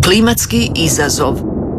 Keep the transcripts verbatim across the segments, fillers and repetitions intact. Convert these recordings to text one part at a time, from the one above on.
Klimatski izazov.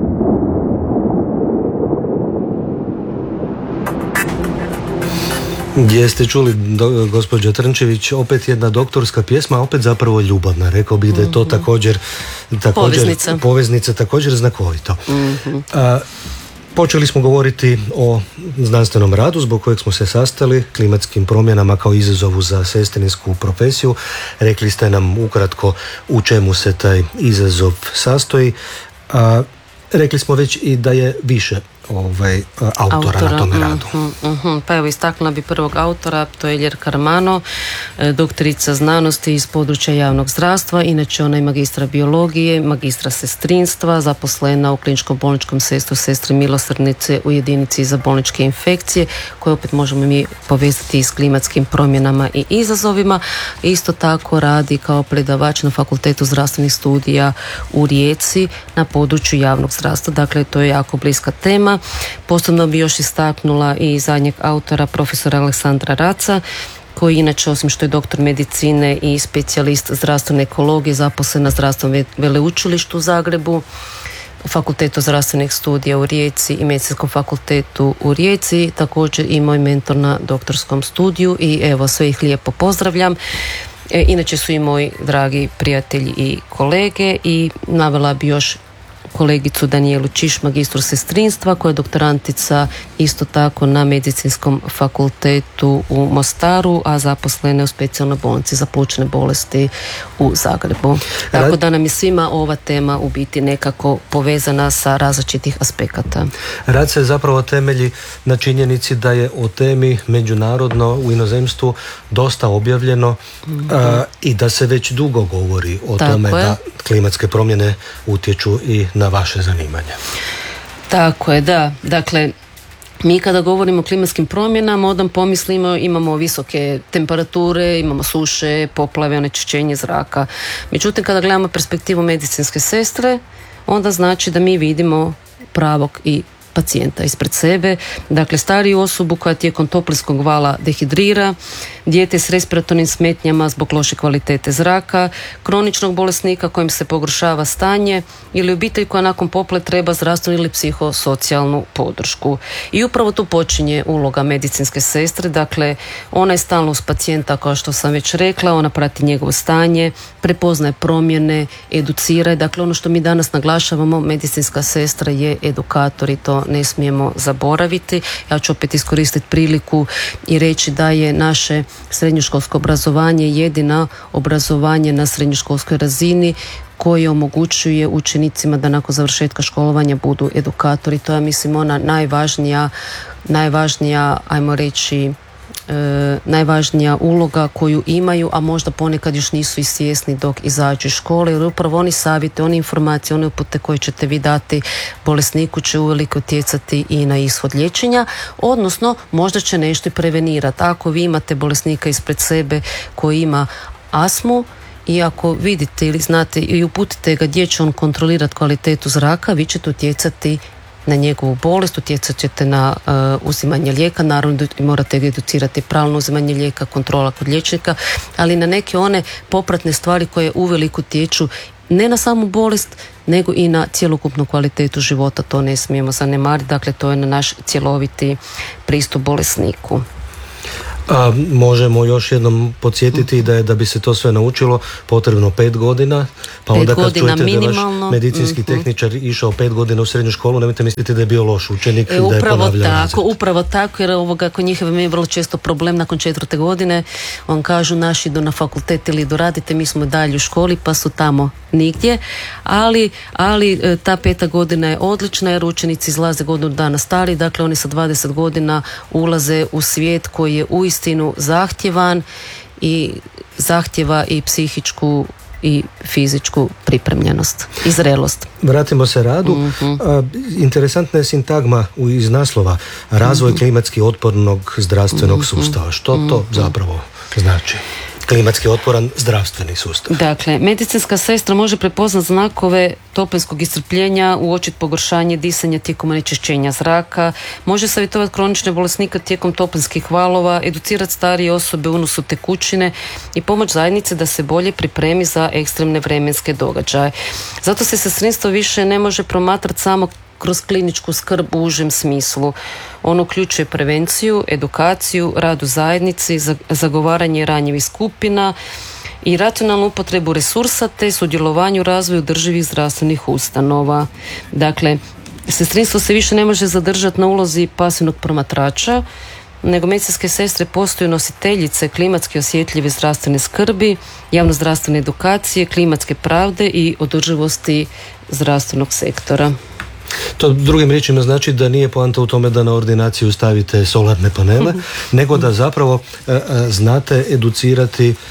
Gdje ste čuli, do, gospođo Trnčević, opet jedna doktorska pjesma, opet zapravo ljubavna. Rekao bih da je to također, također poveznica. poveznica, također znakovito. Mm-hmm. A, počeli smo govoriti o znanstvenom radu zbog kojeg smo se sastali, klimatskim promjenama kao izazovu za sestrinsku profesiju. Rekli ste nam ukratko u čemu se taj izazov sastoji. A, rekli smo već i da je više ovaj, autora, autora na tome radu. Uh-huh, uh-huh. Pa evo, istaknula bi prvog autora, to je Ljerka Armano, doktorica znanosti iz područja javnog zdravstva, inače ona je magistra biologije, magistra sestrinstva, zaposlena u kliničkom bolničkom sestru Sestre milosrdnice u jedinici za bolničke infekcije, koje opet možemo mi povezati s klimatskim promjenama i izazovima. Isto tako radi kao predavač na Fakultetu zdravstvenih studija u Rijeci na području javnog zdravstva, dakle to je jako bliska tema. Posebno bi još istaknula i zadnjeg autora, profesora Aleksandra Raca, koji inače, osim što je doktor medicine i specijalist zdravstvene ekologije, zaposlen na Zdravstvenom veleučilištu u Zagrebu, Fakultetu zdravstvenih studija u Rijeci i Medicinskom fakultetu u Rijeci, također i moj mentor na doktorskom studiju i evo, sve ih lijepo pozdravljam. E, inače su i moji dragi prijatelji i kolege i navela bi još kolegicu Danijelu Čiš, magistru sestrinstva, koja je doktorantica isto tako na Medicinskom fakultetu u Mostaru, a zaposlena je u specijalnoj bolnici za plućne bolesti u Zagrebu. Tako da nam je svima ova tema u biti nekako povezana sa različitih aspekata. Rad se zapravo temelji na činjenici da je o temi međunarodno u inozemstvu dosta objavljeno mm-hmm. a, i da se već dugo govori o tako tome je. Da klimatske promjene utječu i na vaše zanimanje. Tako je, da. Dakle, mi kada govorimo o klimatskim promjenama, odmah pomislimo, imamo visoke temperature, imamo suše, poplave, onečišćenje zraka. Međutim, kada gledamo perspektivu medicinske sestre, onda znači da mi vidimo pravog i pacijenta ispred sebe, dakle stariju osobu koja tijekom toplinskog vala dehidrira, dijete s respiratornim smetnjama zbog loše kvalitete zraka, kroničnog bolesnika kojem se pogoršava stanje ili obitelj koja nakon poplave treba zdravstvenu ili psihosocijalnu podršku. I upravo tu počinje uloga medicinske sestre, dakle ona je stalno uz pacijenta, kao što sam već rekla, ona prati njegovo stanje, prepoznaje promjene, educira, dakle ono što mi danas naglašavamo, medicinska sestra je edukator i to ne smijemo zaboraviti. Ja ću opet iskoristiti priliku i reći da je naše srednjoškolsko obrazovanje jedina obrazovanje na srednjoškolskoj razini koje omogućuje učenicima da nakon završetka školovanja budu edukatori. To je, mislim, ona najvažnija, najvažnija, ajmo reći, E, najvažnija uloga koju imaju, a možda ponekad još nisu i svjesni dok izađu iz škole, jer upravo oni savjete, one informacije, one upute koje ćete vi dati bolesniku će uvelike utjecati i na ishod liječenja, odnosno možda će nešto i prevenirati. Ako vi imate bolesnika ispred sebe koji ima astmu i ako vidite ili znate i uputite ga gdje će on kontrolirati kvalitetu zraka, vi ćete utjecati na njegovu bolest, utjecat ćete na uh, uzimanje lijeka, naravno morate ga educirati pravilno uzimanje lijeka, kontrola kod liječnika, ali na neke one popratne stvari koje uveliko utječu ne na samu bolest, nego i na cjelokupnu kvalitetu života, to ne smijemo zanemariti, dakle to je na naš cjeloviti pristup bolesniku. A možemo još jednom podsjetiti da je da bi se to sve naučilo potrebno pet godina, pa pet onda kad čujete minimalno. Da vaš medicinski mm-hmm. tehničar išao pet godina u srednju školu, nemojte misliti da je bio loš učenik, e, da je ponavljao tako, razred. Upravo tako, jer ovoga kod njih je vrlo često problem nakon četvrte godine, on kažu naši idu na fakultet ili idu radite, mi smo dalje u školi pa su tamo nigdje, ali, ali ta peta godina je odlična jer učenici izlaze godinu dana stari, dakle oni sa dvadeset godina ulaze u svijet koji je uistinu zahtjevan i zahtjeva i psihičku i fizičku pripremljenost i zrelost. Vratimo se radu. Mm-hmm. A, interesantna je sintagma iz naslova razvoj mm-hmm. klimatski otpornog zdravstvenog mm-hmm. sustava. Što to mm-hmm. zapravo znači? klimatski otporan zdravstveni sustav. Dakle, medicinska sestra može prepoznati znakove toplinskog iscrpljenja, uočiti pogoršanje disanja tijekom onečišćenja zraka, može savjetovati kronične bolesnike tijekom toplinskih valova, educirati starije osobe u unosu tekućine i pomoć zajednice da se bolje pripremi za ekstremne vremenske događaje. Zato se sestrinstvo više ne može promatrati samo kroz kliničku skrb u užem smislu. On uključuje prevenciju, edukaciju, rad u zajednici, zagovaranje ranjivih skupina i racionalnu upotrebu resursa te sudjelovanje u razvoju održivih zdravstvenih ustanova. Dakle, sestrinstvo se više ne može zadržati na ulozi pasivnog promatrača, nego medicinske sestre postaju nositeljice klimatski osjetljive zdravstvene skrbi, javnozdravstvene edukacije, klimatske pravde i održivosti zdravstvenog sektora. To drugim riječima znači da nije poanta u tome da na ordinaciju stavite solarne panele, nego da zapravo e, znate educirati e,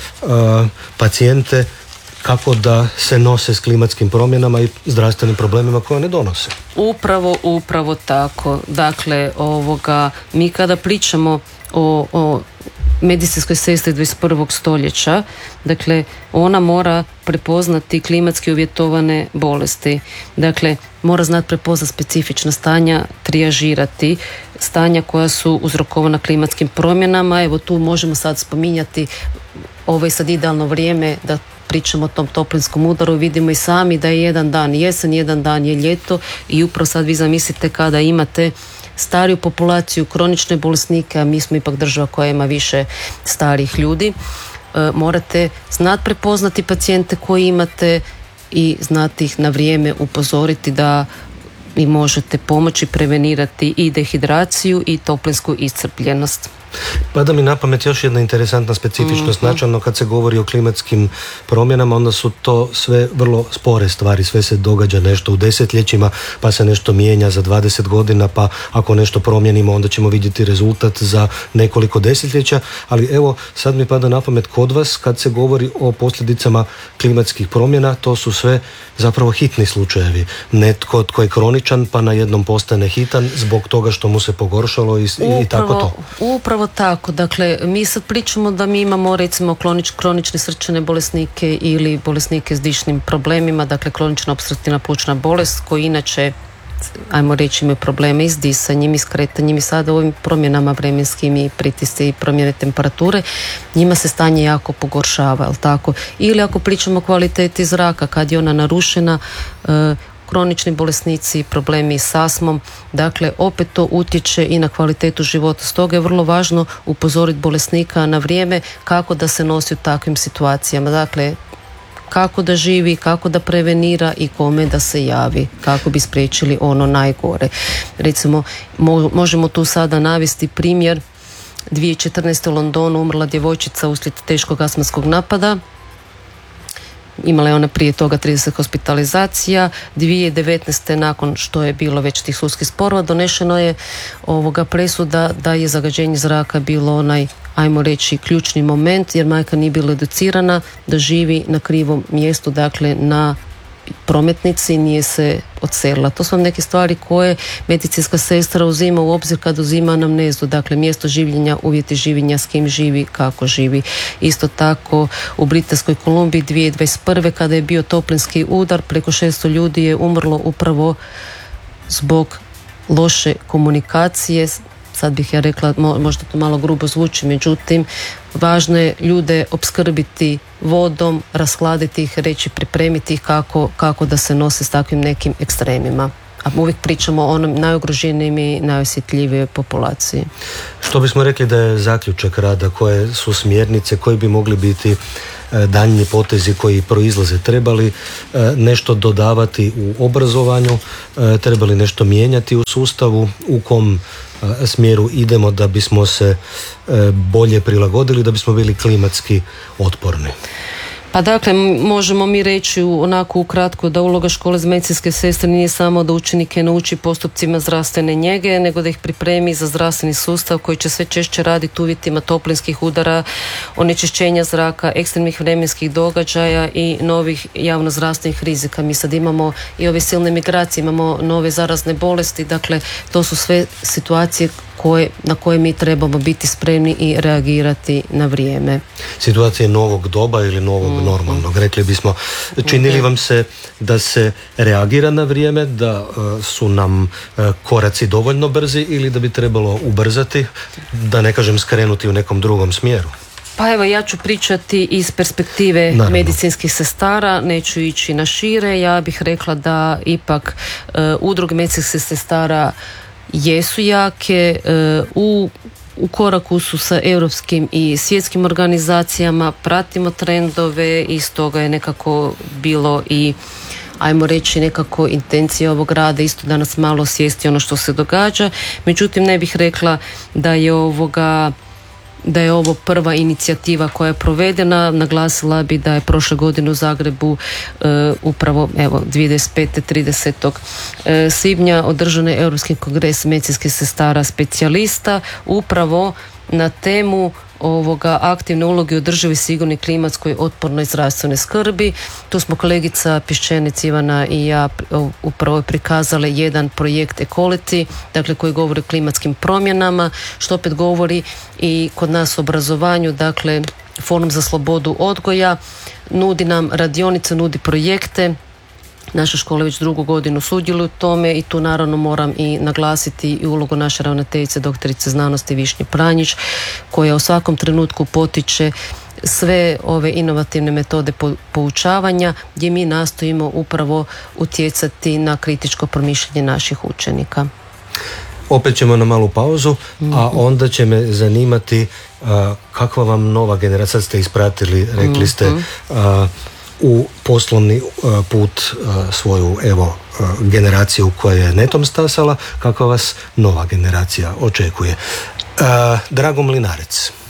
pacijente kako da se nose s klimatskim promjenama i zdravstvenim problemima koje ne donose. Upravo, upravo tako. Dakle, ovoga, mi kada pričamo o, o medicinskoj sestri dvadeset prvog stoljeća, dakle, ona mora prepoznati klimatski uvjetovane bolesti. Dakle, mora znati prepoznati specifična stanja, trijažirati stanja koja su uzrokovana klimatskim promjenama. Evo tu možemo sad spominjati, ovo je sad idealno vrijeme da pričamo o tom toplinskom udaru, vidimo i sami da je jedan dan jesen, jedan dan je ljeto i upravo sad vi zamislite kada imate stariju populaciju, kronične bolesnike, a mi smo ipak država koja ima više starih ljudi, e, morate znati prepoznati pacijente koji imate i znati ih na vrijeme upozoriti da i možete pomoći prevenirati i dehidraciju i toplinsku iscrpljenost. Pada mi na pamet još jedna interesantna specifičnost, mm-hmm. načelno kad se govori o klimatskim promjenama, onda su to sve vrlo spore stvari, sve se događa nešto u desetljećima, pa se nešto mijenja za dvadeset godina, pa ako nešto promijenimo onda ćemo vidjeti rezultat za nekoliko desetljeća, ali evo sad mi pada na pamet kod vas kad se govori o posljedicama klimatskih promjena, to su sve zapravo hitni slučajevi. Netko tko je kroničan pa na jednom postane hitan zbog toga što mu se pogoršalo i, upravo, i tako to. Upravo tako, dakle mi sad pričamo da mi imamo recimo klonič, kronične srčane bolesnike ili bolesnike s dišnim problemima, dakle kronična opstruktivna plućna bolest koji inače, ajmo reći, imaju probleme i s disanjem i s kretanjem i sada u ovim promjenama vremenskim i pritisci i promjene temperature, njima se stanje jako pogoršava, jel tako? Ili ako pričamo o kvaliteti zraka, kad je ona narušena, e, kronični bolesnici, problemi s astmom, dakle opet to utječe i na kvalitetu života. Stoga je vrlo važno upozoriti bolesnika na vrijeme kako da se nosi u takvim situacijama. Dakle, kako da živi, kako da prevenira i kome da se javi, kako bi spriječili ono najgore. Recimo, mo- možemo tu sada navesti primjer dvije tisuće četrnaeste. u Londonu umrla djevojčica uslijed teškog astmatskog napada. Imala je ona prije toga trideset hospitalizacija. dvije tisuće devetnaeste. nakon što je bilo već tih sudskih sporova, donešeno je ovoga presuda da je zagađenje zraka bilo onaj, ajmo reći, ključni moment, jer majka nije bila educirana da živi na krivom mjestu, dakle na prometnici, nije se odselila. To su vam neke stvari koje medicinska sestra uzima u obzir kad uzima anamnezu, dakle mjesto življenja, uvjeti življenja, s kim živi, kako živi. Isto tako u Britanskoj Kolumbiji dvije tisuće dvadeset prve. kada je bio toplinski udar, preko šesto ljudi je umrlo upravo zbog loše komunikacije. Sad bih ja rekla, možda to malo grubo zvuči, međutim važno je ljude opskrbiti vodom, rashladiti ih, reći, pripremiti ih kako, kako da se nose s takvim nekim ekstremima. A uvijek pričamo o onom najugroženijim i najosjetljivijoj populaciji. Što bismo rekli da je zaključak rada, koje su smjernice, koji bi mogli biti daljnji potezi koji proizlaze? Trebali nešto dodavati u obrazovanju, trebali nešto mijenjati u sustavu, u kom smjeru idemo da bismo se bolje prilagodili, da bismo bili klimatski otporni? Pa dakle, možemo mi reći onako ukratko da uloga škole za medicinske sestre nije samo da učenike nauči postupcima zdravstvene njege, nego da ih pripremi za zdravstveni sustav koji će sve češće raditi uvjetima toplinskih udara, onečišćenja zraka, ekstremnih vremenskih događaja i novih javnozdravstvenih rizika. Mi sad imamo i ove silne migracije, imamo nove zarazne bolesti, dakle to su sve situacije koje, na koje mi trebamo biti spremni i reagirati na vrijeme. Situacije novog doba ili novog mm. normalnog, rekli bismo. Čini li vam se da se reagira na vrijeme, da uh, su nam uh, koraci dovoljno brzi ili da bi trebalo ubrzati, da ne kažem skrenuti u nekom drugom smjeru? Pa evo, ja ću pričati iz perspektive Naravno. medicinskih sestara, neću ići na šire. Ja bih rekla da ipak uh, udruge medicinskih sestara jesu jake, uh, u, u koraku su sa europskim i svjetskim organizacijama, pratimo trendove i stoga je nekako bilo i ajmo reći nekako intencija ovog rada isto da nas malo osvijesti ono što se događa. Međutim, ne bih rekla da je ovoga da je ovo prva inicijativa koja je provedena. Naglasila bi da je prošle godine u Zagrebu e, upravo evo dvadeset pete tridesetog svibnja održan je Europski kongres medicinskih sestara specijalista upravo na temu ovoga aktivne uloge u održivoj, sigurnoj, klimatskoj, otpornoj zdravstvenoj skrbi. Tu smo kolegica Piščenic Ivana i ja upravo prikazale jedan projekt Equality, dakle koji govori o klimatskim promjenama, što opet govori i kod nas o obrazovanju, dakle Forum za slobodu odgoja nudi nam radionice, nudi projekte. Naša škola već drugu godinu sudjeluje u tome i tu naravno moram i naglasiti i ulogu naše ravnateljice doktorice znanosti Višnje Pranjić, koja u svakom trenutku potiče sve ove inovativne metode poučavanja gdje mi nastojimo upravo utjecati na kritičko promišljanje naših učenika. Opet ćemo na malu pauzu, a onda će me zanimati uh, kakva vam nova generacija, sad ste ispratili, rekli ste uh, u poslovni uh, put uh, svoju evo uh, generaciju koja je netom stasala, kakva vas nova generacija očekuje. Uh, Drago Mlinarec.